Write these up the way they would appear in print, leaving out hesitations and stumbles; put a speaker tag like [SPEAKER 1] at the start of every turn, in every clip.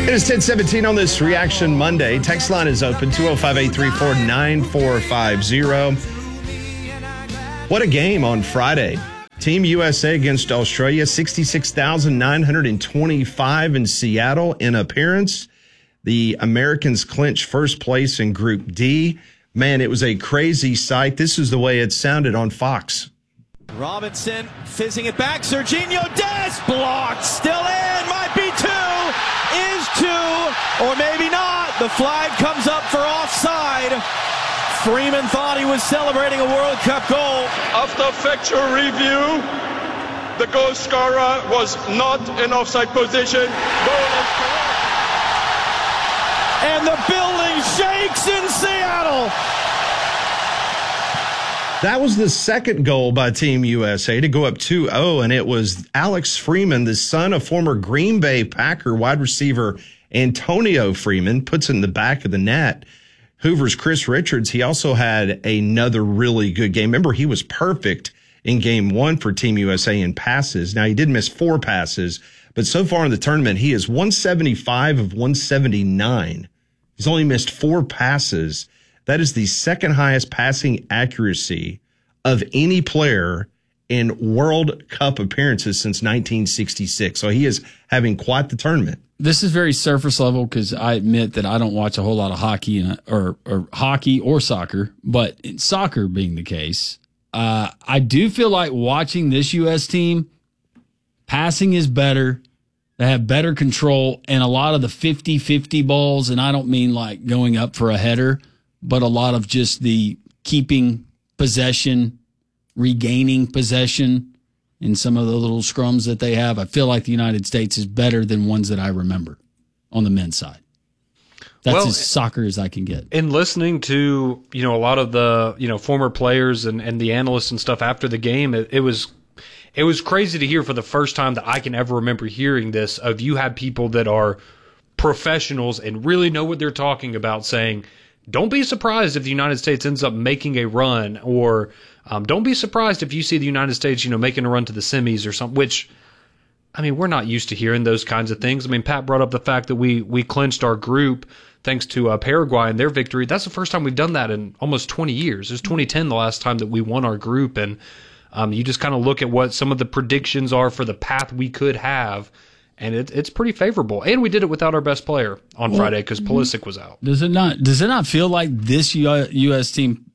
[SPEAKER 1] It is 10:17 on this Reaction Monday. Text line is open, 205-834-9450. What a game on Friday. Team USA against Australia, 66,925 in Seattle in appearance. The Americans clinch first place in Group D. Man, it was a crazy sight. This is the way it sounded on Fox.
[SPEAKER 2] Robinson fizzing it back. Serginho Dest blocked. Still in. Might be two. Is two. Or maybe not. The flag comes up for offside. Freeman thought he was celebrating a World Cup goal.
[SPEAKER 3] After factual review, the goal scorer was not in offside position. Goal is correct.
[SPEAKER 2] And the building shakes in Seattle.
[SPEAKER 1] That was the second goal by Team USA to go up 2-0, and it was Alex Freeman, the son of former Green Bay Packer wide receiver Antonio Freeman, puts in the back of the net. Hoover's Chris Richards, he also had another really good game. Remember, he was perfect in game one for Team USA in passes. Now, he did miss 4 passes, but so far in the tournament, he is 175 of 179. He's only missed 4 passes. That is the second highest passing accuracy of any player in World Cup appearances since 1966. So he is having quite the tournament.
[SPEAKER 4] This is very surface level because I admit that I don't watch a whole lot of hockey or hockey or soccer, but in soccer being the case, I do feel like watching this U.S. team, passing is better. They have better control and a lot of the 50-50 balls, and I don't mean like going up for a header, but a lot of just the keeping possession, regaining possession in some of the little scrums that they have. I feel like the United States is better than ones that I remember on the men's side. That's as soccer as I can get.
[SPEAKER 5] In listening to, a lot of the, former players and the analysts and stuff after the game, it was crazy to hear for the first time that I can ever remember hearing this, of you have people that are professionals and really know what they're talking about saying, don't be surprised if the United States ends up making a run, or don't be surprised if you see the United States, making a run to the semis or something, which, we're not used to hearing those kinds of things. Pat brought up the fact that we clinched our group thanks to Paraguay and their victory. That's the first time we've done that in almost 20 years. It was 2010 the last time that we won our group, and you just kind of look at what some of the predictions are for the path we could have, and it's pretty favorable. And we did it without our best player on Friday because Pulisic was out.
[SPEAKER 4] Does it not feel like this U.S. team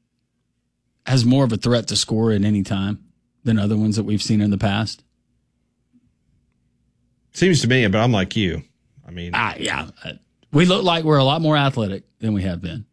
[SPEAKER 4] has more of a threat to score at any time than other ones that we've seen in the past?
[SPEAKER 1] Seems to me, but I'm like you.
[SPEAKER 4] Yeah. We look like we're a lot more athletic than we have been.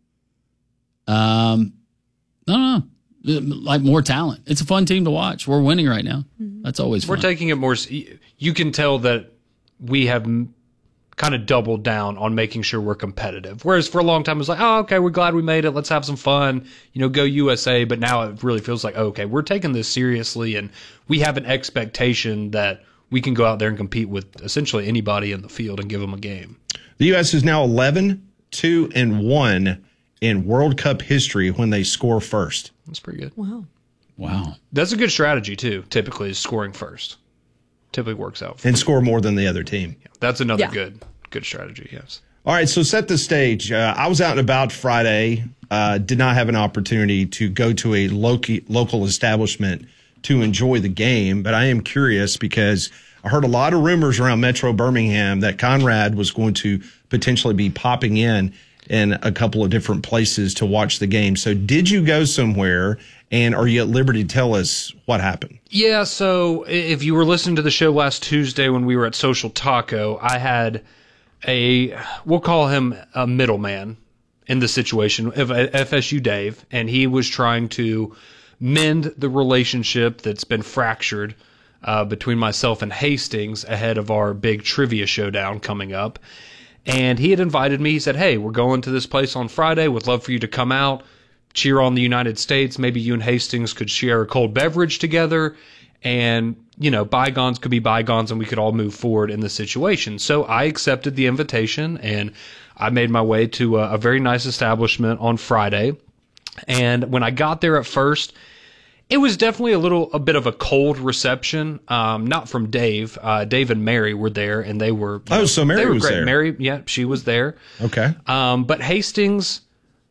[SPEAKER 4] I don't know. Like more talent. It's a fun team to watch. We're winning right now. That's always fun.
[SPEAKER 5] We're taking it more. You can tell that we have kind of doubled down on making sure we're competitive. Whereas for a long time it was like, oh, okay, we're glad we made it. Let's have some fun. Go USA. But now it really feels like, okay, we're taking this seriously, and we have an expectation that we can go out there and compete with essentially anybody in the field and give them a game.
[SPEAKER 1] The U.S. is now 11-2-1 in World Cup history when they score first.
[SPEAKER 5] That's pretty good.
[SPEAKER 4] Wow.
[SPEAKER 5] That's a good strategy, too, typically, is scoring first. Typically works out.
[SPEAKER 1] And score more than the other team.
[SPEAKER 5] Yeah, that's another good strategy, yes.
[SPEAKER 1] All right, so set the stage. I was out and about Friday, did not have an opportunity to go to a local establishment to enjoy the game, but I am curious because I heard a lot of rumors around Metro Birmingham that Conrad was going to potentially be popping in a couple of different places to watch the game. So did you go somewhere, and are you at liberty to tell us what happened?
[SPEAKER 5] Yeah, so if you were listening to the show last Tuesday when we were at Social Taco, I had we'll call him a middleman in the situation of FSU Dave, and he was trying to mend the relationship that's been fractured between myself and Hastings ahead of our big trivia showdown coming up. And he had invited me. He said, hey, we're going to this place on Friday. Would love for you to come out, cheer on the United States. Maybe you and Hastings could share a cold beverage together. And, bygones could be bygones, and we could all move forward in the situation. So I accepted the invitation, and I made my way to a very nice establishment on Friday. And when I got there at first, It was definitely a bit of a cold reception. Not from Dave. Dave and Mary were there, and they were.
[SPEAKER 1] So Mary
[SPEAKER 5] they were
[SPEAKER 1] was
[SPEAKER 5] great.
[SPEAKER 1] there.
[SPEAKER 5] Mary, yeah, she was there.
[SPEAKER 1] Okay.
[SPEAKER 5] But Hastings,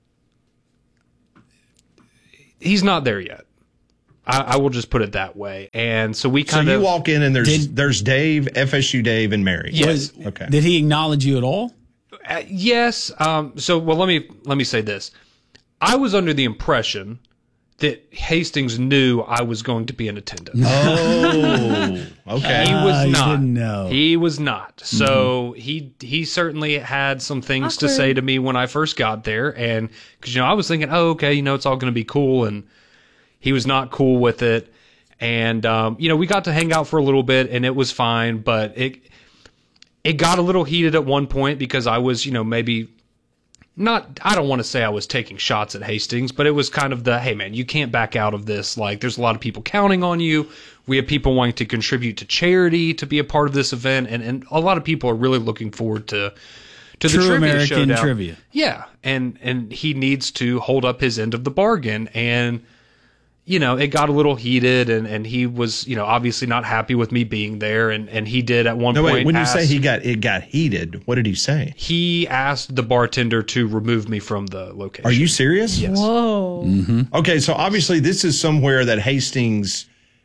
[SPEAKER 5] he's not there yet. I will just put it that way. And so we
[SPEAKER 1] So
[SPEAKER 5] kind of
[SPEAKER 1] you walk in and there's Dave, FSU Dave, and Mary.
[SPEAKER 5] Yes.
[SPEAKER 1] Okay.
[SPEAKER 4] Did he acknowledge you at all?
[SPEAKER 5] Yes. Let me say this. I was under the impression that Hastings knew I was going to be in attendance.
[SPEAKER 1] Oh, okay.
[SPEAKER 5] He was
[SPEAKER 4] you
[SPEAKER 5] not.
[SPEAKER 4] didn't know.
[SPEAKER 5] He was not. So he certainly had some things to say to me when I first got there, and because I was thinking, oh, okay, it's all going to be cool, and he was not cool with it, and we got to hang out for a little bit, and it was fine, but it got a little heated at one point because I was maybe. Not, I don't want to say I was taking shots at Hastings, but it was kind of hey man, you can't back out of this. Like, there's a lot of people counting on you. We have people wanting to contribute to charity to be a part of this event, and a lot of people are really looking forward to the
[SPEAKER 4] True
[SPEAKER 5] trivia
[SPEAKER 4] American
[SPEAKER 5] showdown.
[SPEAKER 4] trivia.
[SPEAKER 5] Yeah, and he needs to hold up his end of the bargain, and it got a little heated, and he was obviously not happy with me being there, and he did at one point.
[SPEAKER 1] Wait, when you say it got heated, what did he say?
[SPEAKER 5] He asked the bartender to remove me from the location.
[SPEAKER 1] Are you serious?
[SPEAKER 5] Yes.
[SPEAKER 6] Whoa.
[SPEAKER 1] Okay, so obviously this is somewhere that Hastings.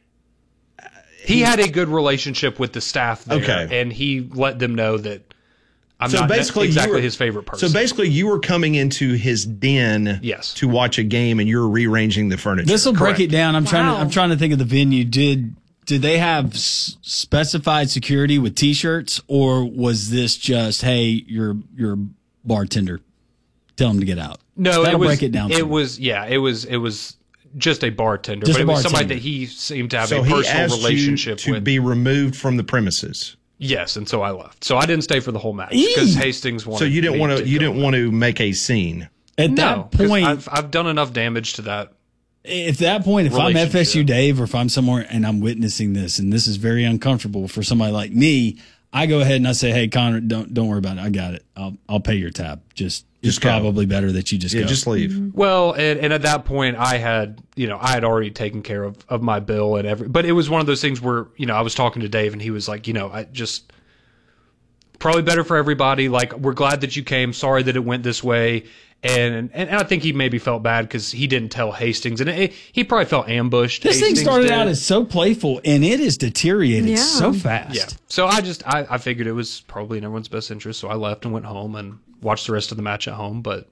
[SPEAKER 5] He had a good relationship with the staff there,
[SPEAKER 1] Okay.
[SPEAKER 5] and he let them know that I'm
[SPEAKER 1] So
[SPEAKER 5] not
[SPEAKER 1] basically,
[SPEAKER 5] exactly his favorite person.
[SPEAKER 1] So basically, you were coming into his den,
[SPEAKER 5] Yes.
[SPEAKER 1] to watch a game, and you're rearranging the furniture.
[SPEAKER 4] This will break it down. I'm
[SPEAKER 6] Wow.
[SPEAKER 4] trying to think of the venue. Did they have specified security with T-shirts, or was this just, hey, you're a bartender, tell them to get out?
[SPEAKER 5] no,
[SPEAKER 4] That'll
[SPEAKER 5] it was
[SPEAKER 4] break it down.
[SPEAKER 5] It
[SPEAKER 4] some.
[SPEAKER 5] was it was just a bartender,
[SPEAKER 4] Just
[SPEAKER 5] but
[SPEAKER 4] a
[SPEAKER 5] it was somebody
[SPEAKER 4] bartender.
[SPEAKER 5] that he seemed to have
[SPEAKER 1] So
[SPEAKER 5] a
[SPEAKER 1] he
[SPEAKER 5] personal
[SPEAKER 1] asked
[SPEAKER 5] relationship
[SPEAKER 1] you to
[SPEAKER 5] with.
[SPEAKER 1] be removed from the premises.
[SPEAKER 5] Yes, and so I left. So I didn't stay for the whole match because Hastings wanted.
[SPEAKER 1] So you didn't
[SPEAKER 5] me
[SPEAKER 1] want to. You
[SPEAKER 5] go.
[SPEAKER 1] didn't want to make a scene.
[SPEAKER 4] At
[SPEAKER 5] No,
[SPEAKER 4] that
[SPEAKER 5] 'cause
[SPEAKER 4] point,
[SPEAKER 5] I've done enough damage to that.
[SPEAKER 4] if I'm
[SPEAKER 5] relationship.
[SPEAKER 4] FSU Dave, or if I'm somewhere and I'm witnessing this, and this is very uncomfortable for somebody like me, I go ahead and I say, "Hey, Connor, don't worry about it. I got it. I'll pay your tab. It's
[SPEAKER 1] go.
[SPEAKER 4] probably better that you just
[SPEAKER 1] Yeah,
[SPEAKER 4] go."
[SPEAKER 1] just leave.
[SPEAKER 5] Well, and at that point, I had already taken care of my bill and but it was one of those things where I was talking to Dave and he was like, I just probably better for everybody. Like, we're glad that you came. Sorry that it went this way. And I think he maybe felt bad because he didn't tell Hastings, and he probably felt ambushed.
[SPEAKER 4] This thing
[SPEAKER 5] Hastings
[SPEAKER 4] started
[SPEAKER 5] did.
[SPEAKER 4] out as so playful, and it has deteriorated
[SPEAKER 6] Yeah.
[SPEAKER 4] so fast.
[SPEAKER 5] Yeah. So I figured it was probably in everyone's best interest, so I left and went home and watched the rest of the match at home. But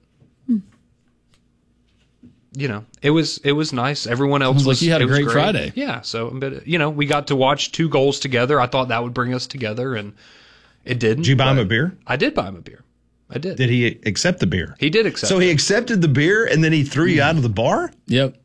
[SPEAKER 5] it was nice. Everyone else
[SPEAKER 4] Sounds like
[SPEAKER 5] was.
[SPEAKER 4] you had a
[SPEAKER 5] it was
[SPEAKER 4] great Friday.
[SPEAKER 5] Yeah. So we got to watch 2 goals together. I thought that would bring us together, and it didn't.
[SPEAKER 1] Did you buy him
[SPEAKER 5] but
[SPEAKER 1] a beer?
[SPEAKER 5] I did buy him a beer. I did.
[SPEAKER 1] Did he accept the beer?
[SPEAKER 5] He did accept.
[SPEAKER 1] So he accepted the beer, and then he threw you out of the bar.
[SPEAKER 4] Yep.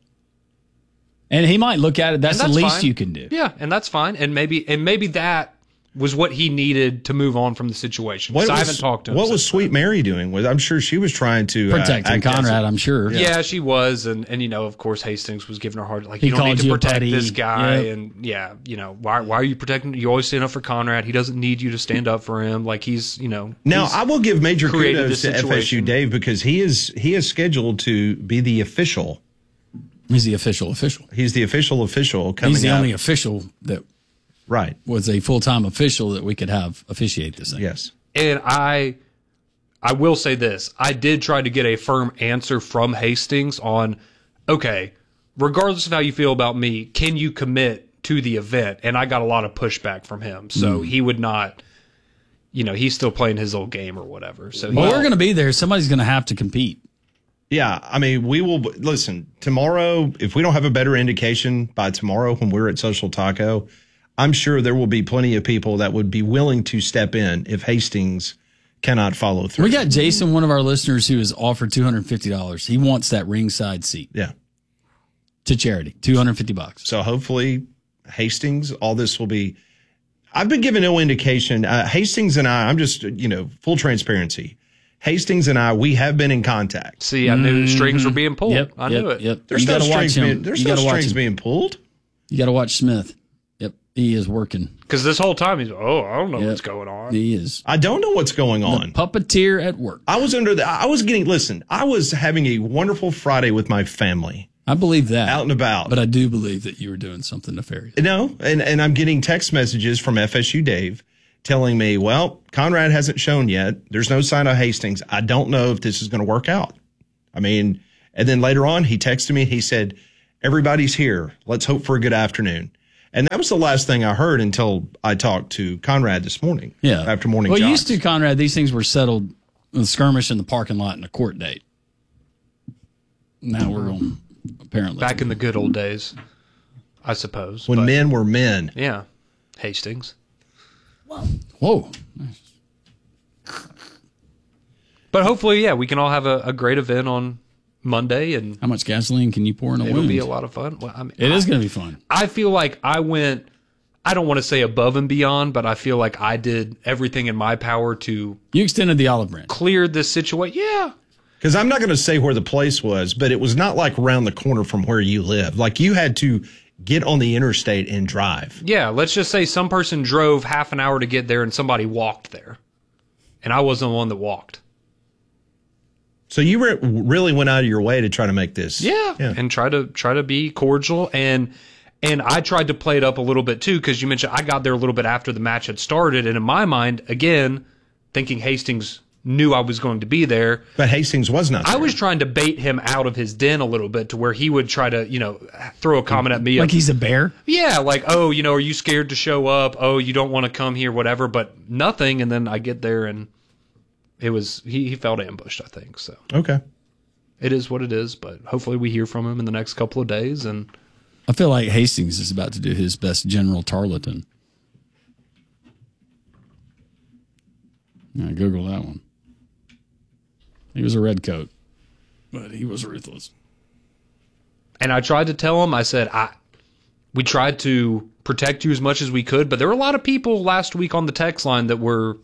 [SPEAKER 4] And he might look at it. That's,
[SPEAKER 5] And
[SPEAKER 4] the least
[SPEAKER 5] fine.
[SPEAKER 4] you can do.
[SPEAKER 5] Yeah, and that's fine. And maybe that was what he needed to move on from the situation. 'Cause I haven't talked to him.
[SPEAKER 1] What was
[SPEAKER 5] since
[SPEAKER 1] Sweet Mary doing? I'm sure she was trying to
[SPEAKER 4] Protecting
[SPEAKER 1] act as
[SPEAKER 4] Conrad, I'm sure.
[SPEAKER 5] Yeah, she was, and of course Hastings was giving her hard like
[SPEAKER 4] He
[SPEAKER 5] you don't need
[SPEAKER 4] called
[SPEAKER 5] to
[SPEAKER 4] you a
[SPEAKER 5] protect
[SPEAKER 4] petty.
[SPEAKER 5] this guy,
[SPEAKER 4] Yep.
[SPEAKER 5] and why are you protecting? You always stand up for Conrad. He doesn't need you to stand up for him. Like he's
[SPEAKER 1] Now
[SPEAKER 5] he's-
[SPEAKER 1] I will give major
[SPEAKER 5] created
[SPEAKER 1] kudos
[SPEAKER 5] this
[SPEAKER 1] to FSU
[SPEAKER 5] situation.
[SPEAKER 1] Dave because he is scheduled to be the official.
[SPEAKER 4] He's the official.
[SPEAKER 1] He's the official coming
[SPEAKER 4] He's the
[SPEAKER 1] up.
[SPEAKER 4] only official that
[SPEAKER 1] Right.
[SPEAKER 4] was a full-time official that we could have officiate this thing.
[SPEAKER 1] Yes.
[SPEAKER 5] And I will say this: I did try to get a firm answer from Hastings on, okay, regardless of how you feel about me, can you commit to the event? And I got a lot of pushback from him, so he would not. He's still playing his old game or whatever. So
[SPEAKER 4] Well, we're going to be there. Somebody's going to have to compete.
[SPEAKER 1] Yeah, I mean, we will listen tomorrow. If we don't have a better indication by tomorrow when we're at Social Taco, I'm sure there will be plenty of people that would be willing to step in if Hastings cannot follow through.
[SPEAKER 4] We got Jason, one of our listeners, who has offered $250. He wants that ringside seat
[SPEAKER 1] Yeah.
[SPEAKER 4] to charity. $250.
[SPEAKER 1] So hopefully Hastings, all this will be. I've been given no indication. Hastings and I'm just, full transparency. Hastings and we have been in contact.
[SPEAKER 5] see, I knew strings were being pulled. I knew it.
[SPEAKER 4] Yep.
[SPEAKER 1] There's
[SPEAKER 4] You
[SPEAKER 1] no
[SPEAKER 4] got to watch
[SPEAKER 1] strings
[SPEAKER 4] him.
[SPEAKER 1] being, there's
[SPEAKER 4] You
[SPEAKER 1] no
[SPEAKER 4] got to watch
[SPEAKER 1] strings
[SPEAKER 4] him.
[SPEAKER 1] being pulled.
[SPEAKER 4] You got to watch Smith. Yep. He is working.
[SPEAKER 5] Because this whole time he's, I don't know
[SPEAKER 4] Yep.
[SPEAKER 5] what's going on.
[SPEAKER 4] He is.
[SPEAKER 1] I don't know what's going on.
[SPEAKER 4] Puppeteer at work.
[SPEAKER 1] I was having a wonderful Friday with my family.
[SPEAKER 4] I believe that.
[SPEAKER 1] out and about.
[SPEAKER 4] But I do believe that you were doing something nefarious.
[SPEAKER 1] No, and I'm getting text messages from FSU Dave telling me, well, Conrad hasn't shown yet. There's no sign of Hastings. I don't know if this is going to work out. I mean, and then later on, he texted me. He said, everybody's here. Let's hope for a good afternoon. And that was the last thing I heard until I talked to Conrad this morning.
[SPEAKER 4] Yeah.
[SPEAKER 1] After morning
[SPEAKER 4] Well,
[SPEAKER 1] jogs.
[SPEAKER 4] used to, Conrad, these things were settled with a skirmish in the parking lot and a court date. Now we're going, apparently.
[SPEAKER 5] Back in the good old days, I suppose.
[SPEAKER 1] When
[SPEAKER 5] but,
[SPEAKER 1] men were men.
[SPEAKER 5] Yeah. Hastings.
[SPEAKER 4] Whoa.
[SPEAKER 5] But hopefully, yeah, we can all have a great event on Monday, and
[SPEAKER 4] How much gasoline can you pour in a
[SPEAKER 5] it'll
[SPEAKER 4] wound?
[SPEAKER 5] be a lot of fun. Well, I mean,
[SPEAKER 4] It is going to be fun.
[SPEAKER 5] I feel like I went, I don't want to say above and beyond, but I feel like I did everything in my power to
[SPEAKER 4] You extended the olive branch.
[SPEAKER 5] clear this situation. Yeah.
[SPEAKER 1] Because I'm not going to say where the place was, but it was not like around the corner from where you live. Like you had to get on the interstate and drive.
[SPEAKER 5] Yeah. Let's just say some person drove half an hour to get there and somebody walked there. And I wasn't the one that walked.
[SPEAKER 1] So you really went out of your way to try to make this.
[SPEAKER 5] Yeah. And try to be cordial. And I tried to play it up a little bit too, because you mentioned I got there a little bit after the match had started. And in my mind, again, thinking Hastings knew I was going to be there.
[SPEAKER 1] But Hastings was not there.
[SPEAKER 5] I was trying to bait him out of his den a little bit to where he would try to, throw a comment at me.
[SPEAKER 4] Like he's a bear?
[SPEAKER 5] Yeah, like, oh, are you scared to show up? Oh, you don't want to come here, whatever, but nothing. And then I get there and it was, he felt ambushed, I think. So
[SPEAKER 1] Okay.
[SPEAKER 5] it is what it is, but hopefully we hear from him in the next couple of days. And
[SPEAKER 4] I feel like Hastings is about to do his best General Tarleton. Yeah, Google that one. He was a red coat, but he was ruthless.
[SPEAKER 5] And I tried to tell him, I said, we tried to protect you as much as we could, but there were a lot of people last week on the text line that were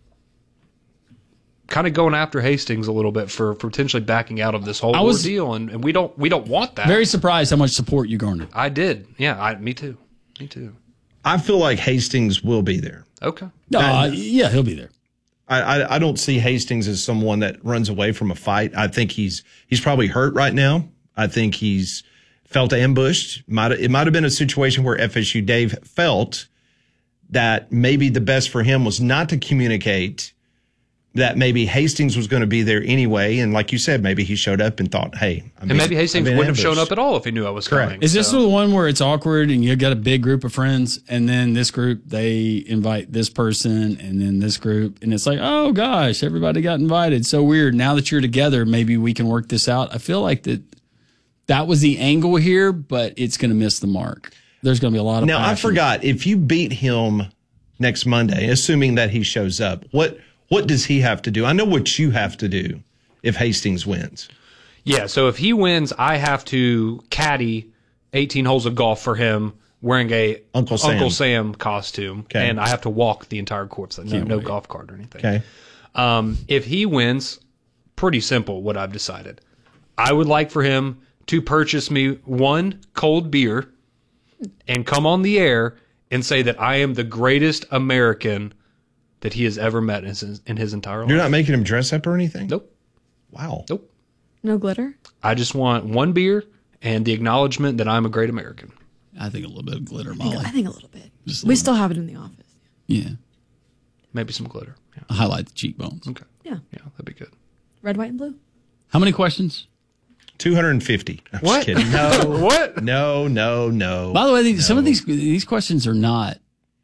[SPEAKER 5] kind of going after Hastings a little bit for potentially backing out of this whole ordeal, and we don't want that.
[SPEAKER 4] Very surprised how much support you garnered.
[SPEAKER 5] I did. Yeah, me too. Me too.
[SPEAKER 1] I feel like Hastings will be there.
[SPEAKER 5] Okay.
[SPEAKER 4] No, yeah, he'll be there.
[SPEAKER 1] I don't see Hastings as someone that runs away from a fight. I think he's probably hurt right now. I think he's felt ambushed. It might have been a situation where FSU Dave felt that maybe the best for him was not to communicate that maybe Hastings was going to be there anyway. And like you said, maybe he showed up and thought, hey,
[SPEAKER 5] and maybe Hastings wouldn't have shown up at all if he knew I was coming.
[SPEAKER 4] Is this the one where it's awkward and you got a big group of friends and then this group, they invite this person and then this group and it's like, oh gosh, everybody got invited. So weird. Now that you're together, maybe we can work this out. I feel like that was the angle here, but it's going to miss the mark. There's going to be a lot of
[SPEAKER 1] Now,
[SPEAKER 4] passion.
[SPEAKER 1] I forgot, if you beat him next Monday, assuming that he shows up, what does he have to do? I know what you have to do if Hastings wins.
[SPEAKER 5] Yeah, so if he wins, I have to caddy 18 holes of golf for him wearing a
[SPEAKER 1] Uncle
[SPEAKER 5] Sam costume,
[SPEAKER 1] Okay.
[SPEAKER 5] and I have to walk the entire course. No golf cart or anything.
[SPEAKER 1] Okay.
[SPEAKER 5] If he wins, pretty simple what I've decided. I would like for him to purchase me one cold beer and come on the air and say that I am the greatest American that he has ever met in his entire life.
[SPEAKER 1] You're not making him dress up or anything?
[SPEAKER 5] Nope.
[SPEAKER 1] Wow.
[SPEAKER 5] Nope.
[SPEAKER 6] No glitter?
[SPEAKER 5] I just want one beer and the acknowledgement that I'm a great American.
[SPEAKER 4] I think a little bit of glitter, Molly.
[SPEAKER 6] I think a little bit.
[SPEAKER 4] Just a
[SPEAKER 6] We
[SPEAKER 4] little
[SPEAKER 6] still have it in the office.
[SPEAKER 4] Yeah.
[SPEAKER 5] Maybe some glitter. Yeah.
[SPEAKER 4] Highlight the cheekbones.
[SPEAKER 5] Okay.
[SPEAKER 6] Yeah.
[SPEAKER 5] Yeah, that'd be good.
[SPEAKER 6] Red, white, and blue.
[SPEAKER 4] How many questions?
[SPEAKER 1] 250. I'm
[SPEAKER 5] What?
[SPEAKER 1] just kidding. No.
[SPEAKER 5] What?
[SPEAKER 1] No.
[SPEAKER 4] By the way, some of these questions are not,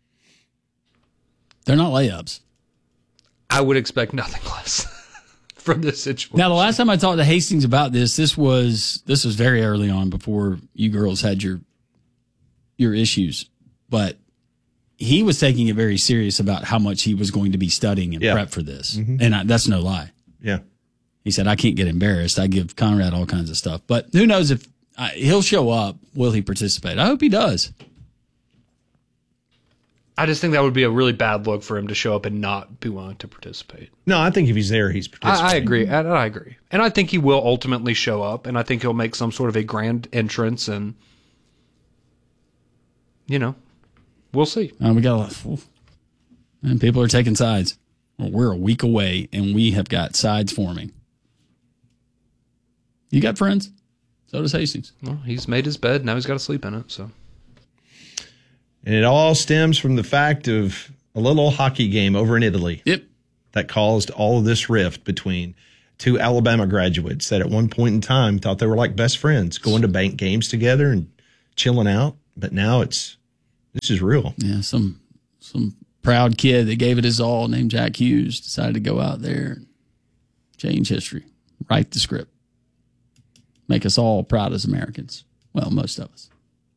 [SPEAKER 4] they're not layups.
[SPEAKER 5] I would expect nothing less from this situation.
[SPEAKER 4] Now, the last time I talked to Hastings about this was very early on before you girls had your issues, but he was taking it very serious about how much he was going to be studying and prep for this. And that's no lie.
[SPEAKER 1] Yeah.
[SPEAKER 4] He said, I can't get embarrassed. I give Conrad all kinds of stuff, but who knows if he'll show up. Will he participate? I hope he does.
[SPEAKER 5] I just think that would be a really bad look for him to show up and not be willing to participate.
[SPEAKER 1] No, I think if he's there, he's participating.
[SPEAKER 5] I agree. I agree. And I think he will ultimately show up, and I think he'll make some sort of a grand entrance, and, we'll see.
[SPEAKER 4] We got and people are taking sides. Well, we're a week away, and we have got sides forming. You got friends? So does Hastings.
[SPEAKER 5] Well, he's made his bed. Now he's got to sleep in it. So,
[SPEAKER 1] And it all stems from the fact of a little hockey game over in Italy.
[SPEAKER 4] Yep.
[SPEAKER 1] That caused all of this rift between two Alabama graduates that at one point in time thought they were like best friends, going to bank games together and chilling out. But now this is real.
[SPEAKER 4] Yeah, some proud kid that gave it his all named Jack Hughes decided to go out there and change history, write the script, make us all proud as Americans. Well, most of us.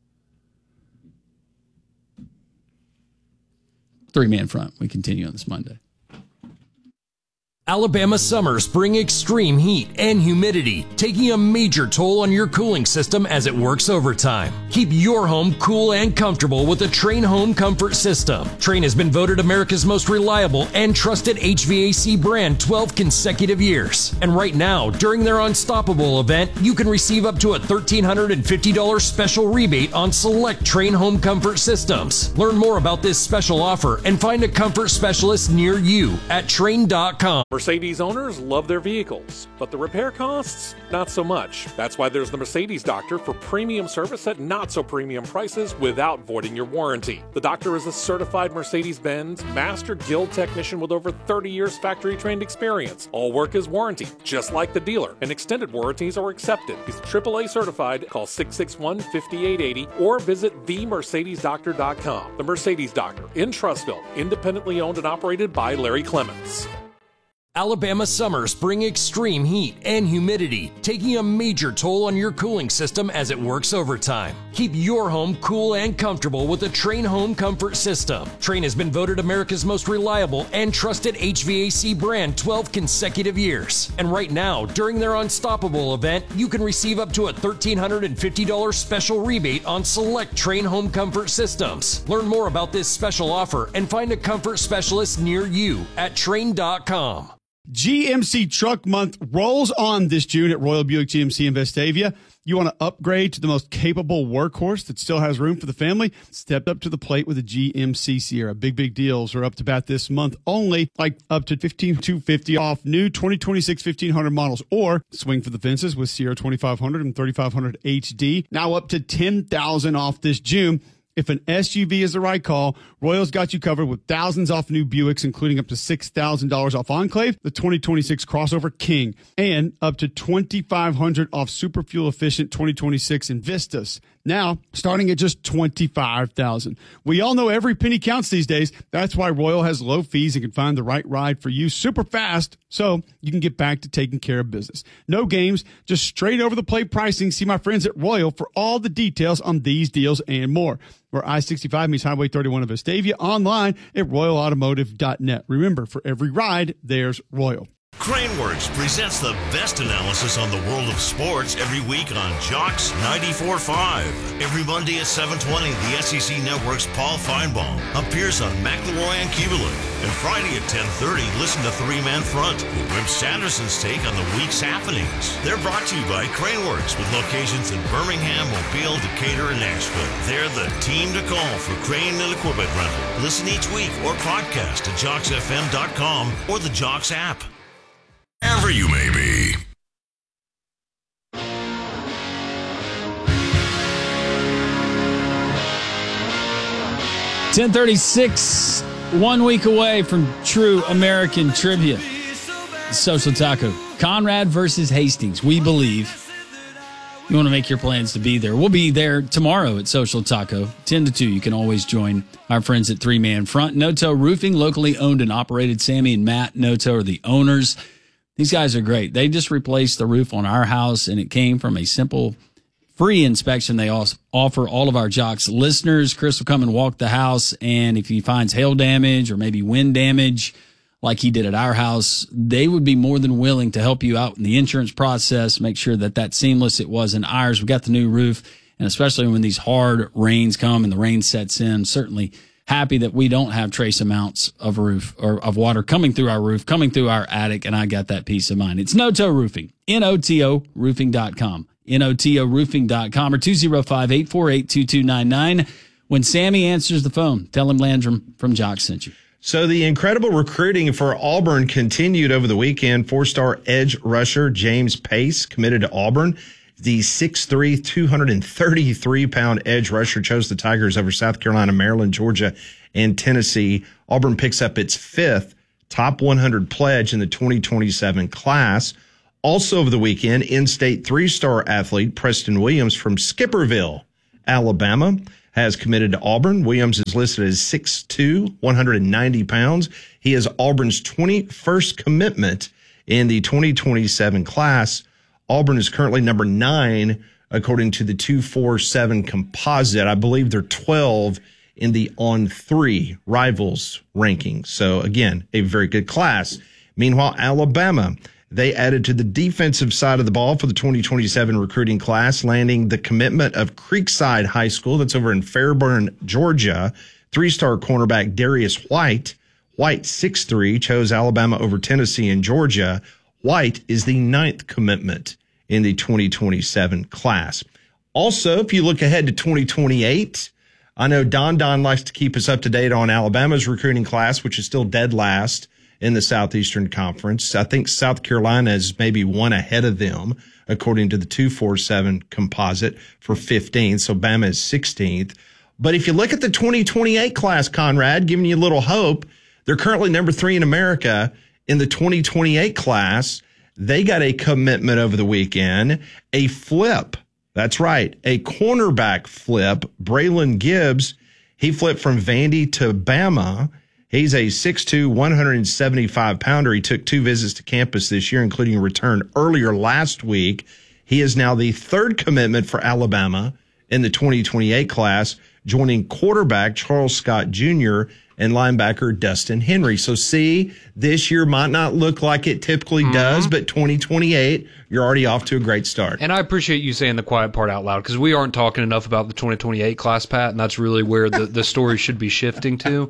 [SPEAKER 4] Three-man front. We continue on this Monday.
[SPEAKER 7] Alabama summers bring extreme heat and humidity, taking a major toll on your cooling system as it works overtime. Keep your home cool and comfortable with the Trane Home Comfort System. Trane has been voted America's most reliable and trusted HVAC brand 12 consecutive years. And right now, during their Unstoppable event, you can receive up to a $1,350 special rebate on select Trane Home Comfort systems. Learn more about this special offer and find a comfort specialist near you at Trane.com.
[SPEAKER 8] Mercedes owners love their vehicles, but the repair costs, not so much. That's why there's the Mercedes Doctor for premium service at not so premium prices without voiding your warranty. The doctor is a certified Mercedes-Benz Master Guild technician with over 30 years factory-trained experience. All work is warranty, just like the dealer, and extended warranties are accepted. He's AAA certified. Call 661-5880 or visit themercedesdoctor.com. The Mercedes Doctor in Trussville, independently owned and operated by Larry Clements.
[SPEAKER 7] Alabama summers bring extreme heat and humidity, taking a major toll on your cooling system as it works overtime. Keep your home cool and comfortable with the Trane Home Comfort System. Trane has been voted America's most reliable and trusted HVAC brand 12 consecutive years. And right now, during their Unstoppable event, you can receive up to a $1,350 special rebate on select Trane Home Comfort systems. Learn more about this special offer and find a comfort specialist near you at Trane.com.
[SPEAKER 9] GMC Truck Month rolls on this June at Royal Buick GMC in Vestavia. You want to upgrade to the most capable workhorse that still has room for the family? Step up to the plate with a GMC Sierra. Big deals are up to bat this month only, like up to $15,250 off new 2026 1500 models, or swing for the fences with Sierra 2500 and 3500 HD. Now up to $10,000 off this June. If an SUV is the right call, Royal's got you covered with thousands off new Buicks, including up to $6,000 off Enclave, the 2026 Crossover King, and up to $2,500 off super fuel efficient 2026 Invistas. Now, starting at just $25,000. We all know every penny counts these days. That's why Royal has low fees and can find the right ride for you super fast, so you can get back to taking care of business. No games, just straight over the plate pricing. See my friends at Royal for all the details on these deals and more. We're I-65 meets Highway 31 of Vestavia, online at royalautomotive.net. Remember, for every ride, there's Royal.
[SPEAKER 10] Craneworks presents the best analysis on the world of sports every week on Jocks 94.5. Every Monday at 7:20, the SEC Network's Paul Feinbaum appears on McElroy and Keeberlin. And Friday at 10:30, listen to Three-Man Front with Wimp Sanderson's take on the week's happenings. They're brought to you by Craneworks with locations in Birmingham, Mobile, Decatur, and Nashville. They're the team to call for crane and equipment rental. Listen each week or podcast at JocksFM.com or the Jocks app. Wherever you may be.
[SPEAKER 4] $10:36, 1 week away from true American trivia. Social Taco. Conrad versus Hastings. We believe. You want to make your plans to be there. We'll be there tomorrow at Social Taco, 10 to 2. You can always join our friends at Three-Man Front. Noto Roofing, locally owned and operated. Sammy and Matt Noto are the owners. These guys are great. They just replaced the roof on our house, and it came from a simple free inspection they also offer all of our Jocks listeners. Chris will come and walk the house, and if he finds hail damage or maybe wind damage like he did at our house, they would be more than willing to help you out in the insurance process, make sure that that's seamless. It was in ours. We got the new roof, and especially when these hard rains come and the rain sets in, certainly happy that we don't have trace amounts of roof or of water coming through our roof, coming through our attic, and I got that peace of mind. It's Noto Roofing, Noto Roofing.com, Noto Roofing.com, or 205-848-2299. When Sammy answers the phone, tell him Landrum from Jocks sent you.
[SPEAKER 1] So the incredible recruiting for Auburn continued over the weekend. 4-star edge rusher James Pace committed to Auburn. The 6'3", 233-pound edge rusher chose the Tigers over South Carolina, Maryland, Georgia, and Tennessee. Auburn picks up its 5th top 100 pledge in the 2027 class. Also over the weekend, in-state 3-star athlete Preston Williams from Skipperville, Alabama, has committed to Auburn. Williams is listed as 6'2", 190 pounds. He is Auburn's 21st commitment in the 2027 class. Auburn is currently number 9, according to the 247 composite. I believe they're 12 in the On3 Rivals ranking. So, again, a very good class. Meanwhile, Alabama, they added to the defensive side of the ball for the 2027 recruiting class, landing the commitment of Creekside High School, that's over in Fairburn, Georgia. 3-star cornerback Darius White. White, 6'3", chose Alabama over Tennessee and Georgia. White is the 9th commitment in the 2027 class. Also, if you look ahead to 2028, I know Don likes to keep us up to date on Alabama's recruiting class, which is still dead last in the Southeastern Conference. I think South Carolina is maybe one ahead of them, according to the 247 composite for 15th. So Bama is 16th. But if you look at the 2028 class, Conrad, giving you a little hope, they're currently number 3 in America. In the 2028 class, they got a commitment over the weekend, a flip. That's right, a cornerback flip. Braylon Gibbs, he flipped from Vandy to Bama. He's a 6'2", 175-pounder. He took 2 visits to campus this year, including a return earlier last week. He is now the 3rd commitment for Alabama in the 2028 class, joining quarterback Charles Scott Jr. and linebacker Dustin Henry. So see, this year might not look like it typically does, but 2028, you're already off to a great start.
[SPEAKER 5] And I appreciate you saying the quiet part out loud, because we aren't talking enough about the 2028 class, Pat, and that's really where the story should be shifting to.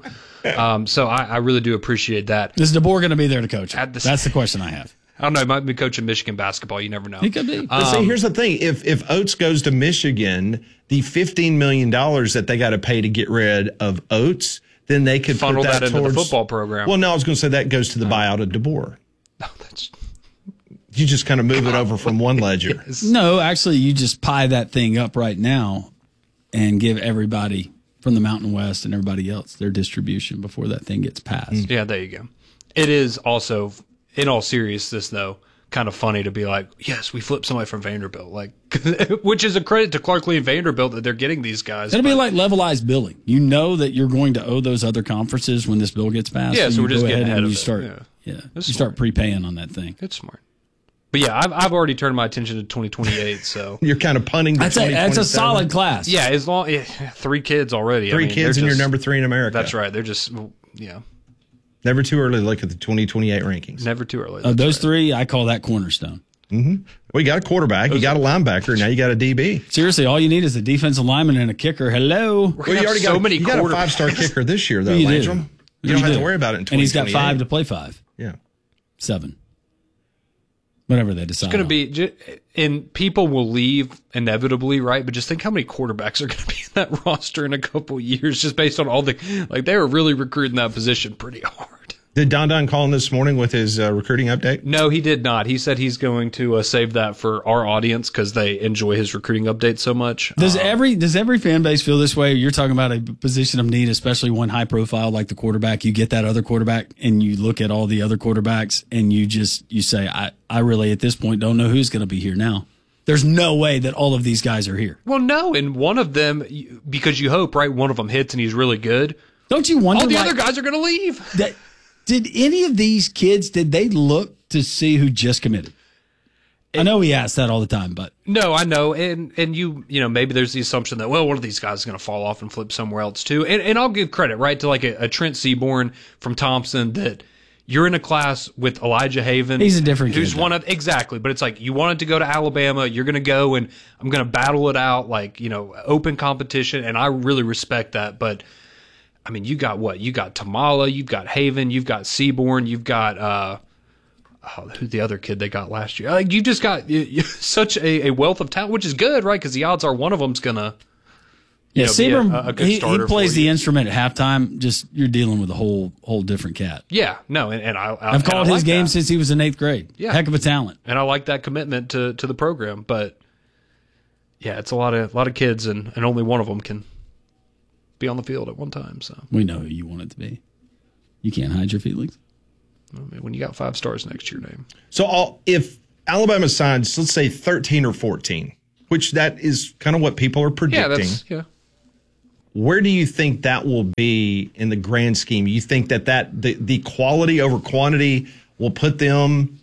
[SPEAKER 5] So I really do appreciate that.
[SPEAKER 4] Is DeBoer going to be there to coach? That's the question I have.
[SPEAKER 5] I don't know. He might be coaching Michigan basketball. You never know.
[SPEAKER 4] He could be.
[SPEAKER 1] But see, here's the thing. If Oates goes to Michigan, the $15 million that they got to pay to get rid of Oates, then they could
[SPEAKER 5] funnel
[SPEAKER 1] put that
[SPEAKER 5] into
[SPEAKER 1] towards
[SPEAKER 5] the football program.
[SPEAKER 1] Well, no, I was going to say that goes to the buyout of DeBoer.
[SPEAKER 5] No, that's...
[SPEAKER 1] You just kind of move it over from one ledger.
[SPEAKER 4] No, actually, you just pie that thing up right now and give everybody from the Mountain West and everybody else their distribution before that thing gets passed.
[SPEAKER 5] Yeah, there you go. It is also, in all seriousness, though, kind of funny to be like, yes, we flipped somebody from Vanderbilt, like, which is a credit to Clark Lee and Vanderbilt that they're getting these guys.
[SPEAKER 4] It'll be like levelized billing. You know that you're going to owe those other conferences when this bill gets passed.
[SPEAKER 5] Yeah, so we're just getting ahead of
[SPEAKER 4] you
[SPEAKER 5] it.
[SPEAKER 4] Start, you start prepaying on that thing.
[SPEAKER 5] It's smart. But yeah, I've already turned my attention to 2028. So
[SPEAKER 1] you're kind of punting.
[SPEAKER 4] That's a solid class.
[SPEAKER 5] Yeah, as long 3 kids already.
[SPEAKER 1] 3 kids, and you're number 3 in America.
[SPEAKER 5] That's right. They're just
[SPEAKER 1] Never too early to look at the 2028 rankings.
[SPEAKER 5] Never too early.
[SPEAKER 4] Those 3, I call that cornerstone.
[SPEAKER 1] Mm-hmm. Well, you got a quarterback, you got a linebacker, now you got a DB.
[SPEAKER 4] Seriously, all you need is a defensive lineman and a kicker. Hello.
[SPEAKER 1] Well, you already got a 5-star kicker this year, though, Landrum. You don't have to worry about it in 2028.
[SPEAKER 4] And he's got 5 to play 5.
[SPEAKER 1] Yeah.
[SPEAKER 4] 7. Whatever they decide.
[SPEAKER 5] It's going to be, and people will leave inevitably, right? But just think how many quarterbacks are going to be in that roster in a couple of years, just based on all they were really recruiting that position pretty hard.
[SPEAKER 1] Did Don call in this morning with his recruiting update?
[SPEAKER 5] No, he did not. He said he's going to save that for our audience because they enjoy his recruiting update so much.
[SPEAKER 4] Does every fan base feel this way? You're talking about a position of need, especially one high profile like the quarterback. You get that other quarterback and you look at all the other quarterbacks and you say, I really at this point don't know who's going to be here now. There's no way that all of these guys are here.
[SPEAKER 5] Well, no, and one of them, because you hope, right, one of them hits and he's really good.
[SPEAKER 4] Don't you wonder?
[SPEAKER 5] All the other guys are going to leave.
[SPEAKER 4] Did any of these kids, did they look to see who just committed? I know we ask that all the time, but.
[SPEAKER 5] No, I know. And you know, maybe there's the assumption that, well, one of these guys is going to fall off and flip somewhere else too. And I'll give credit, right, to like a Trent Seaborn from Thompson that you're in a class with Elijah Haven.
[SPEAKER 4] He's a different kid.
[SPEAKER 5] Who's one of, exactly. But it's like, you wanted to go to Alabama. You're going to go and I'm going to battle it out, like, you know, open competition. And I really respect that. But I mean, you got what? You got Tamala, you've got Haven, you've got Seaborn, you've got who's the other kid they got last year? Like, you've just got such a wealth of talent, which is good, right? Because the odds are one of them's gonna
[SPEAKER 4] Seaborn,
[SPEAKER 5] be a good starter.
[SPEAKER 4] He plays the instrument at halftime. Just you're dealing with a whole different cat.
[SPEAKER 5] Yeah, no, and
[SPEAKER 4] I've called his game since he was in 8th grade.
[SPEAKER 5] Yeah,
[SPEAKER 4] heck of a talent,
[SPEAKER 5] and I like that commitment to the program, but. Yeah, it's a lot of kids, and only one of them can be on the field at one time. So
[SPEAKER 4] we know who you want it to be. You can't hide your feelings.
[SPEAKER 5] I mean, when you got 5 stars next to your name.
[SPEAKER 1] So if Alabama signs, let's say 13 or 14, which that is kind of what people are predicting.
[SPEAKER 5] Yeah.
[SPEAKER 1] Where do you think that will be in the grand scheme? You think that the quality over quantity will put them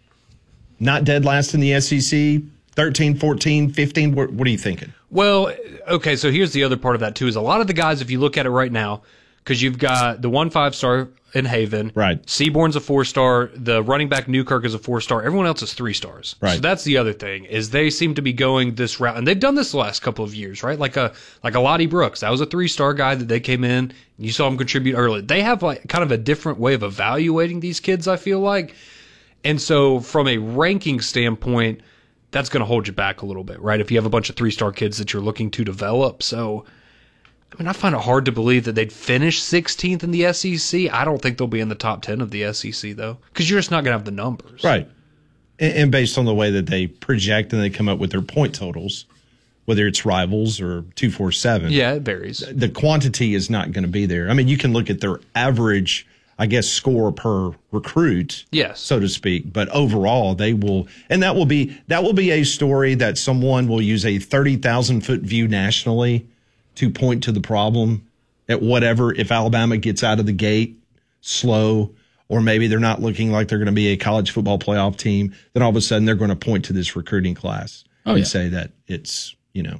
[SPEAKER 1] not dead last in the SEC? 13, 14, 15? What are you thinking?
[SPEAKER 5] Well, okay, so here's the other part of that, too, is a lot of the guys, if you look at it right now, because you've got the 1 5-star in Haven.
[SPEAKER 1] Right.
[SPEAKER 5] Seaborn's a 4-star. The running back Newkirk is a 4-star. Everyone else is 3 stars.
[SPEAKER 1] Right.
[SPEAKER 5] So that's the other thing, is they seem to be going this route. And they've done this the last couple of years, right? Like a Lottie Brooks. That was a 3-star guy that they came in. You saw him contribute early. They have like kind of a different way of evaluating these kids, I feel like. And so from a ranking standpoint, that's going to hold you back a little bit, right? If you have a bunch of 3-star kids that you're looking to develop. So, I mean, I find it hard to believe that they'd finish 16th in the SEC. I don't think they'll be in the top 10 of the SEC, though, because you're just not going to have the numbers.
[SPEAKER 1] Right. And based on the way that they project and they come up with their point totals, whether it's Rivals or 247.
[SPEAKER 5] Yeah, it varies.
[SPEAKER 1] The quantity is not going to be there. I mean, you can look at their average, I guess, score per recruit,
[SPEAKER 5] yes,
[SPEAKER 1] so to speak. But overall, they will, and that will be a story that someone will use a 30,000-foot view nationally to point to the problem at whatever. If Alabama gets out of the gate slow, or maybe they're not looking like they're going to be a college football playoff team, then all of a sudden they're going to point to this recruiting class and say that it's,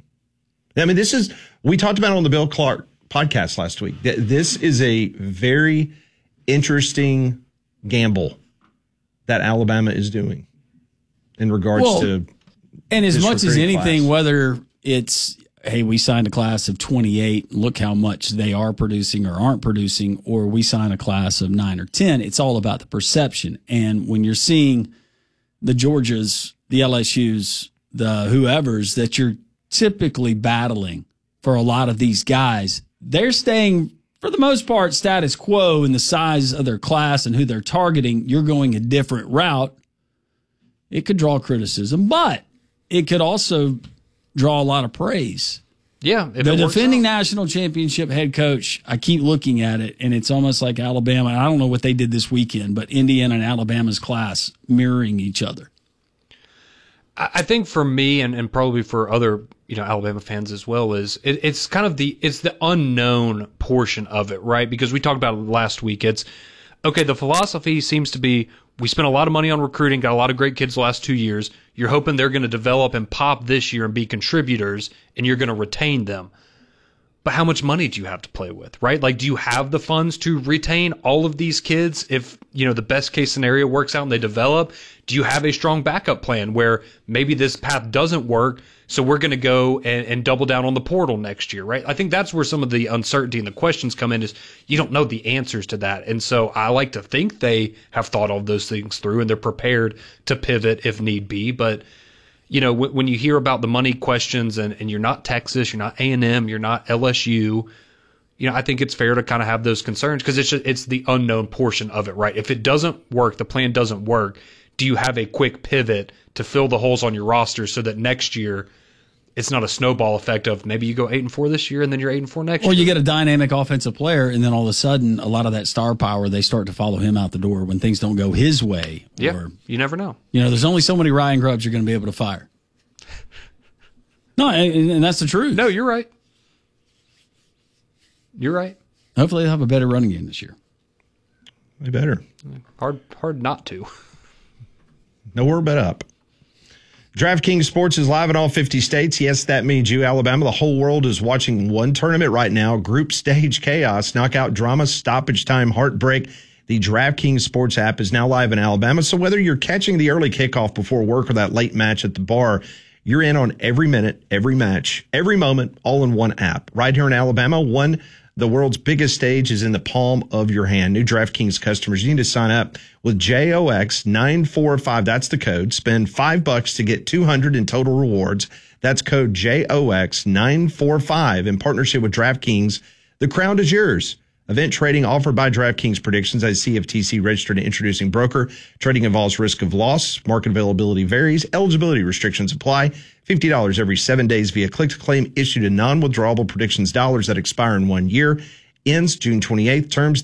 [SPEAKER 1] I mean, we talked about it on the Bill Clark podcast last week. This is a very interesting gamble that Alabama is doing in regards to.
[SPEAKER 4] And as much as anything,
[SPEAKER 1] class.
[SPEAKER 4] whether it's, hey, we signed a class of 28, look how much they are producing or aren't producing, or we sign a class of 9 or 10, it's all about the perception. And when you're seeing the Georgias, the LSUs, the whoever's that you're typically battling for a lot of these guys, they're staying, for the most part, status quo in the size of their class and who they're targeting. You're going a different route. It could draw criticism, but it could also draw a lot of praise.
[SPEAKER 5] Yeah.
[SPEAKER 4] The defending national championship head coach, I keep looking at it, and it's almost like Alabama. I don't know what they did this weekend, but Indiana and Alabama's class mirroring each other.
[SPEAKER 5] I think for me and probably for other Alabama fans as well, is it's kind of the unknown portion of it, right? Because we talked about it last week. It's okay. The philosophy seems to be we spent a lot of money on recruiting, got a lot of great kids the last 2 years. You're hoping they're going to develop and pop this year and be contributors, and you're going to retain them. But how much money do you have to play with, right? Like, do you have the funds to retain all of these kids if, the best case scenario works out and they develop? Do you have a strong backup plan where maybe this path doesn't work, so we're going to go and double down on the portal next year, right? I think that's where some of the uncertainty and the questions come in, is you don't know the answers to that. And so I like to think they have thought all of those things through and they're prepared to pivot if need be. But when you hear about the money questions and you're not Texas, you're not A&M, you're not LSU, I think it's fair to kind of have those concerns because it's the unknown portion of it, right? If it doesn't work, the plan doesn't work, do you have a quick pivot to fill the holes on your roster so that next year it's not a snowball effect of maybe you go 8-4 this year and then you're 8-4 next year?
[SPEAKER 4] Or you get a dynamic offensive player and then all of a sudden a lot of that star power, they start to follow him out the door when things don't go his way.
[SPEAKER 5] Yeah,
[SPEAKER 4] or,
[SPEAKER 5] you never know.
[SPEAKER 4] There's only so many Ryan Grubbs you're going to be able to fire. No, and that's the truth.
[SPEAKER 5] No, you're right. You're right.
[SPEAKER 4] Hopefully they'll have a better running game this year.
[SPEAKER 1] They better.
[SPEAKER 5] Hard not to.
[SPEAKER 1] Nowhere but up. DraftKings Sports is live in all 50 states. Yes, that means you, Alabama. The whole world is watching one tournament right now. Group stage chaos, knockout drama, stoppage time, heartbreak. The DraftKings Sports app is now live in Alabama. So whether you're catching the early kickoff before work or that late match at the bar, you're in on every minute, every match, every moment, all in one app. Right here in Alabama, the world's biggest stage is in the palm of your hand. New DraftKings customers, you need to sign up with JOX945. That's the code. Spend $5 to get $200 in total rewards. That's code JOX945 in partnership with DraftKings. The crown is yours. Event trading offered by DraftKings Predictions as CFTC registered and introducing broker. Trading involves risk of loss. Market availability varies. Eligibility restrictions apply. $50 every 7 days via click-to-claim issued in non-withdrawable predictions dollars that expire in 1 year. Ends June 28th. Terms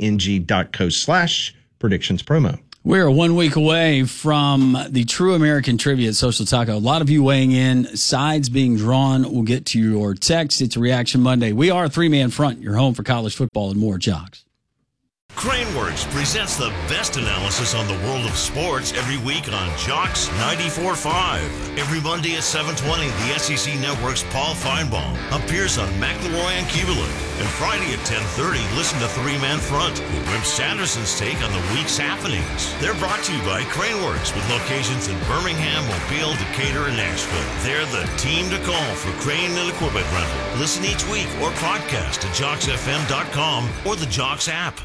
[SPEAKER 1] dkng.co/predictions promo.
[SPEAKER 4] We're 1 week away from the True American Trivia at Social Taco. A lot of you weighing in, sides being drawn. We'll get to your text. It's Reaction Monday. We are a three-man front, your home for college football and more, Jocks.
[SPEAKER 10] Craneworks presents the best analysis on the world of sports every week on Jocks 94.5. Every Monday at 7:20, the SEC Network's Paul Feinbaum appears on McElroy and Kubelik. And Friday at 10:30, listen to Three Man Front with Rip Sanderson's take on the week's happenings. They're brought to you by Craneworks with locations in Birmingham, Mobile, Decatur, and Nashville. They're the team to call for crane and equipment rental. Listen each week or podcast at JocksFM.com or the Jocks app.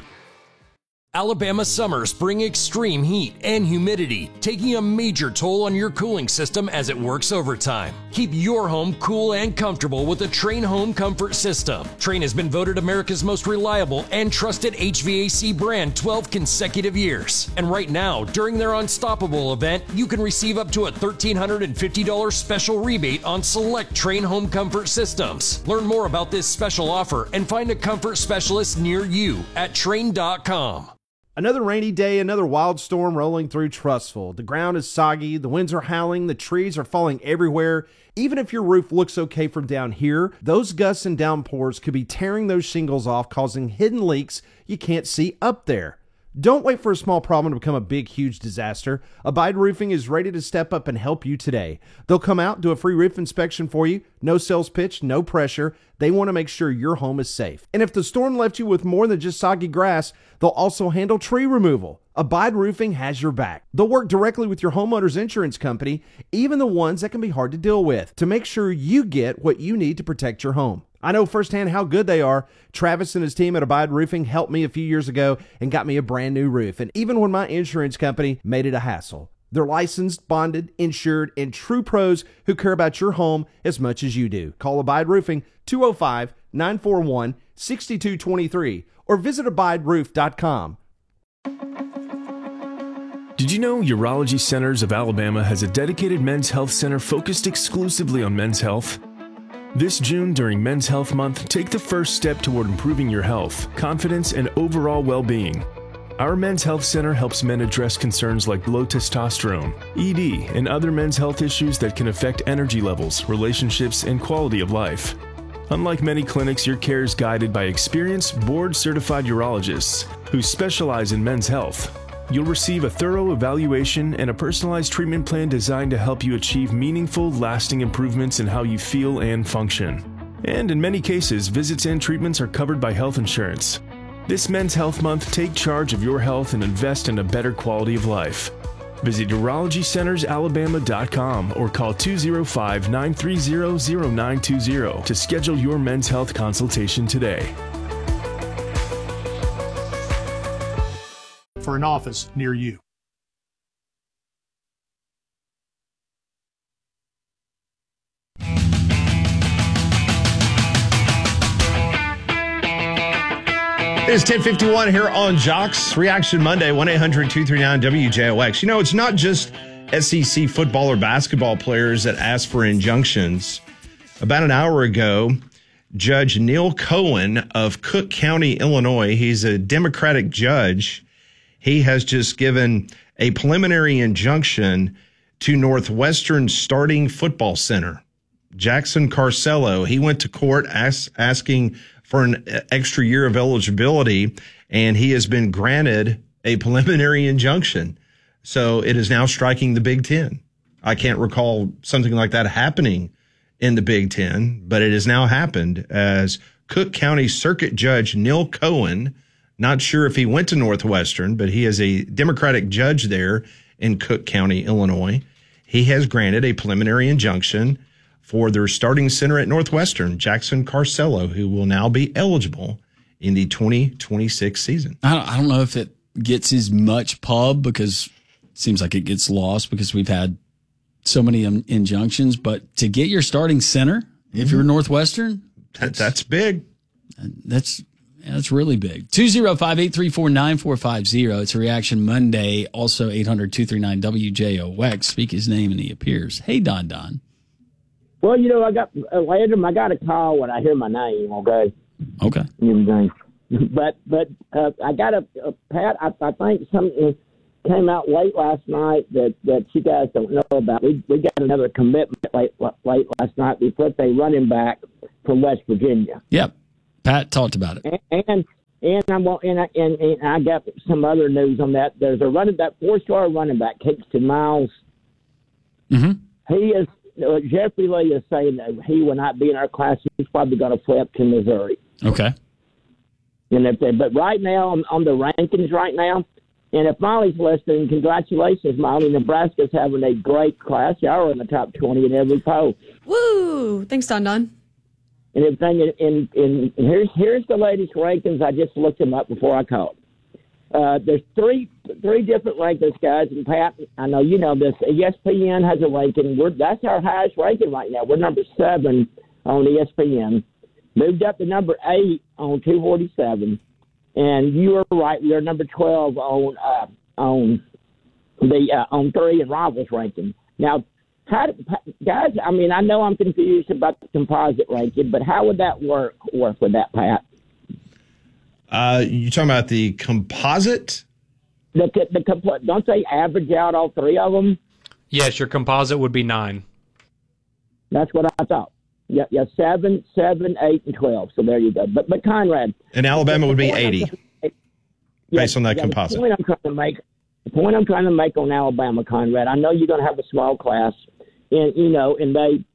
[SPEAKER 7] Alabama summers bring extreme heat and humidity, taking a major toll on your cooling system as it works overtime. Keep your home cool and comfortable with the Trane Home Comfort System. Trane has been voted America's most reliable and trusted HVAC brand 12 consecutive years. And right now, during their Unstoppable event, you can receive up to a $1,350 special rebate on select Trane Home Comfort systems. Learn more about this special offer and find a comfort specialist near you at Trane.com.
[SPEAKER 11] Another rainy day, another wild storm rolling through Trussville. The ground is soggy, the winds are howling, the trees are falling everywhere. Even if your roof looks okay from down here, those gusts and downpours could be tearing those shingles off, causing hidden leaks you can't see up there. Don't wait for a small problem to become a big, huge disaster. Abide Roofing is ready to step up and help you today. They'll come out, do a free roof inspection for you. No sales pitch, no pressure. They want to make sure your home is safe. And if the storm left you with more than just soggy grass, they'll also handle tree removal. Abide Roofing has your back. They'll work directly with your homeowner's insurance company, even the ones that can be hard to deal with, to make sure you get what you need to protect your home. I know firsthand how good they are. Travis and his team at Abide Roofing helped me a few years ago and got me a brand new roof. And even when my insurance company made it a hassle, they're licensed, bonded, insured, and true pros who care about your home as much as you do. Call Abide Roofing 205-941-6223 or visit abideroof.com.
[SPEAKER 12] Did you know Urology Centers of Alabama has a dedicated men's health center focused exclusively on men's health? This June, during Men's Health Month, take the first step toward improving your health, confidence, and overall well-being. Our Men's Health Center helps men address concerns like low testosterone, ED, and other men's health issues that can affect energy levels, relationships, and quality of life. Unlike many clinics, your care is guided by experienced, board-certified urologists who specialize in men's health. You'll receive a thorough evaluation and a personalized treatment plan designed to help you achieve meaningful, lasting improvements in how you feel and function. And in many cases, visits and treatments are covered by health insurance. This Men's Health Month, take charge of your health and invest in a better quality of life. Visit UrologyCentersAlabama.com or call 205-930-0920 to schedule your men's health consultation today.
[SPEAKER 13] For an office near you.
[SPEAKER 1] It's 10:51 here on Jocks Reaction Monday, 1-800-239-WJOX. You know, it's not just SEC football or basketball players that ask for injunctions. About an hour ago, Judge Neil Cohen of Cook County, Illinois, he's a Democratic judge. He has just given a preliminary injunction to Northwestern starting football center, Jackson Carcello. He went to court asking for an extra year of eligibility, and he has been granted a preliminary injunction. So it is now striking the Big Ten. I can't recall something like that happening in the Big Ten, but it has now happened as Cook County Circuit Judge Neil Cohen, not sure if he went to Northwestern, but he is a Democratic judge there in Cook County, Illinois. He has granted a preliminary injunction for their starting center at Northwestern, Jackson Carcello, who will now be eligible in the 2026 season.
[SPEAKER 4] I don't know if it gets as much pub because it seems like it gets lost because we've had so many injunctions, but to get your starting center, if you're Northwestern,
[SPEAKER 1] that's big.
[SPEAKER 4] Yeah, that's really big. 205-834-9450. It's a Reaction Monday. Also 800-239-WJOX. Speak his name and he appears. Hey, Don.
[SPEAKER 13] Well, I got Landrum. I got a call when I hear my name. Okay.
[SPEAKER 4] Okay.
[SPEAKER 13] But I got a Pat. I think something came out late last night that you guys don't know about. We got another commitment late last night. We put a running back from West Virginia.
[SPEAKER 4] Yep. Pat talked about it.
[SPEAKER 13] And I got some other news on that. There's a running back, 4-star running back, Kingston Miles.
[SPEAKER 4] Mm-hmm.
[SPEAKER 13] He is. Jeffrey Lee is saying that he will not be in our class. He's probably going to flip to Missouri.
[SPEAKER 4] Okay.
[SPEAKER 13] But right now, on the rankings right now, and if Molly's listening, congratulations, Molly. Nebraska's having a great class. Y'all are in the top 20 in every poll.
[SPEAKER 6] Woo! Thanks, Don.
[SPEAKER 13] And everything. And here's the latest rankings. I just looked them up before I called. There's three different rankings, guys. And Pat, I know you know this. ESPN has a ranking. That's our highest ranking right now. We're number 7 on ESPN. Moved up to number 8 on 247. And you are right. We are number 12 on 3 in Rivals ranking. Now, guys, I mean, I know I'm confused about the composite ranking, but how would that work with that, Pat?
[SPEAKER 1] You talking about the composite?
[SPEAKER 13] Don't they average out all 3 of them?
[SPEAKER 5] Yes, your composite would be 9.
[SPEAKER 13] That's what I thought. Yeah, 7, 8, and 12. So there you go. But Conrad.
[SPEAKER 1] And Alabama would be 80 based on that composite.
[SPEAKER 13] The point I'm trying to make on Alabama, Conrad, I know you're going to have a small class, and they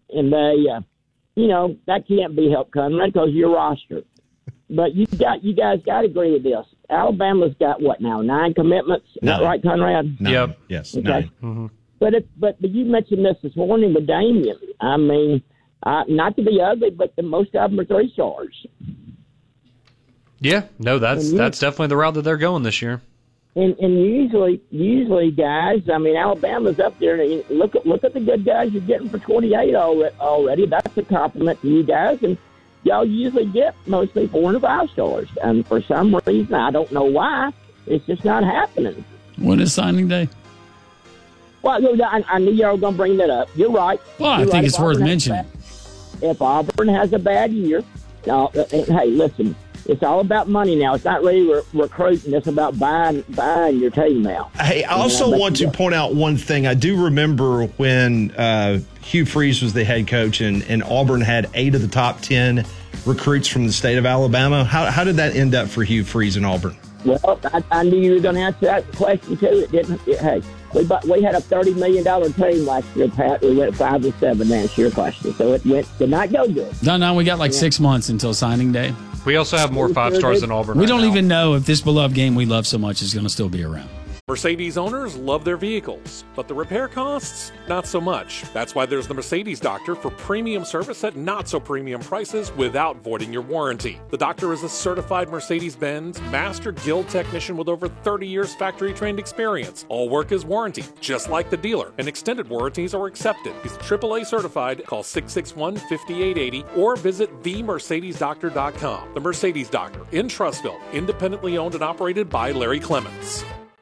[SPEAKER 13] that can't be helped, Conrad, because of your roster. But you guys got to agree with this. Alabama's got what now? 9 commitments. Is that right, Conrad?
[SPEAKER 1] 9.
[SPEAKER 5] Yep.
[SPEAKER 1] Yes.
[SPEAKER 13] Okay.
[SPEAKER 1] 9.
[SPEAKER 5] Mm-hmm.
[SPEAKER 13] But you mentioned this morning with Damian. I mean, not to be ugly, but most of them are 3 stars.
[SPEAKER 5] Yeah. No, that's definitely the route that they're going this year.
[SPEAKER 13] And usually, guys, I mean, Alabama's up there. And look at the good guys you're getting for 28 already. That's a compliment to you guys. And y'all usually get mostly 4 and 5 stars. And for some reason, I don't know why, it's just not happening.
[SPEAKER 4] When is signing day?
[SPEAKER 13] Well, I knew y'all were going to bring that up. You're right.
[SPEAKER 4] Well, I think it's worth mentioning.
[SPEAKER 13] If Auburn has a bad year, hey, listen, it's all about money now. It's not really recruiting. It's about buying your team now.
[SPEAKER 1] Hey, I also want to point out one thing. I do remember when Hugh Freeze was the head coach and Auburn had 8 of the top 10 recruits from the state of Alabama. How did that end up for Hugh Freeze and Auburn?
[SPEAKER 13] Well, I knew you were going to answer that question, too. Hey, we had a $30 million team last year, Pat. We went 5-7 to answer your question. So it did not go good.
[SPEAKER 4] No, we got 6 months until signing day.
[SPEAKER 5] We also have more 5 stars than Auburn.
[SPEAKER 4] We don't even know if this beloved game we love so much is going to still be around.
[SPEAKER 8] Mercedes owners love their vehicles, but the repair costs, not so much. That's why there's the Mercedes Doctor for premium service at not so premium prices without voiding your warranty. The Doctor is a certified Mercedes-Benz Master Guild technician with over 30 years factory-trained experience. All work is warranted, just like the dealer, and extended warranties are accepted. He's AAA certified. Call 661-5880 or visit themercedesdoctor.com. The Mercedes Doctor in Trussville, independently owned and operated by Larry Clements.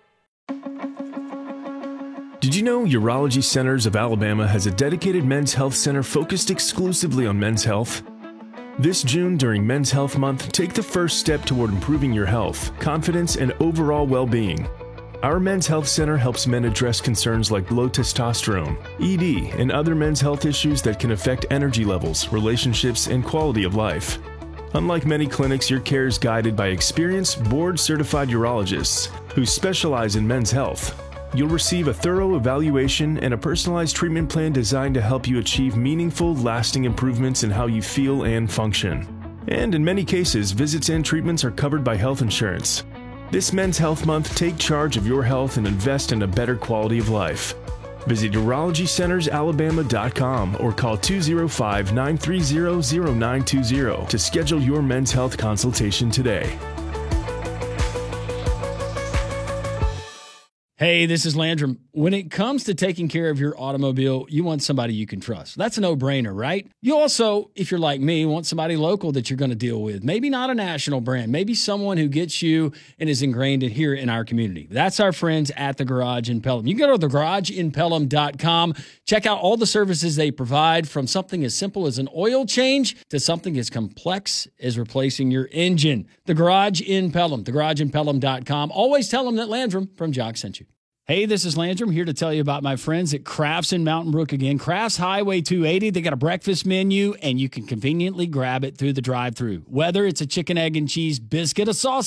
[SPEAKER 12] Did you know Urology Centers of Alabama has a dedicated men's health center focused exclusively on men's health? This June, during Men's Health Month, take the first step toward improving your health, confidence, and overall well-being. Our Men's Health Center helps men address concerns like low testosterone, ED, and other men's health issues that can affect energy levels, relationships, and quality of life. Unlike many clinics, your care is guided by experienced, board-certified urologists who specialize in men's health. You'll receive a thorough evaluation and a personalized treatment plan designed to help you achieve meaningful, lasting improvements in how you feel and function. And in many cases, visits and treatments are covered by health insurance. This Men's Health Month, take charge of your health and invest in a better quality of life. Visit UrologyCentersAlabama.com or call 205-930-0920 to schedule your men's health consultation today.
[SPEAKER 4] Hey, this is Landrum. When it comes to taking care of your automobile, you want somebody you can trust. That's a no-brainer, right? You also, if you're like me, want somebody local that you're going to deal with. Maybe not a national brand. Maybe someone who gets you and is ingrained in here in our community. That's our friends at The Garage in Pelham. You can go to thegarageinpelham.com. Check out all the services they provide, from something as simple as an oil change to something as complex as replacing your engine. The Garage in Pelham, thegarageinpelham.com. Always tell them that Landrum from Jock sent you. Hey, this is Landrum here to tell you about my friends at Crafts in Mountain Brook again. Crafts Highway 280, they got a breakfast menu, and you can conveniently grab it through the drive-thru. Whether it's a chicken, egg, and cheese biscuit, a sausage,